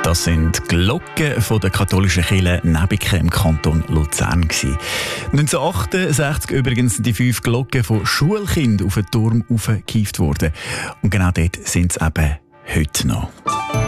Das sind die Glocken von der katholischen Kirche Nebiken im Kanton Luzern. 1968 übrigens sind die 5 Glocken von Schulkindern auf den Turm aufgehievt worden. Und genau dort sind sie eben heute noch.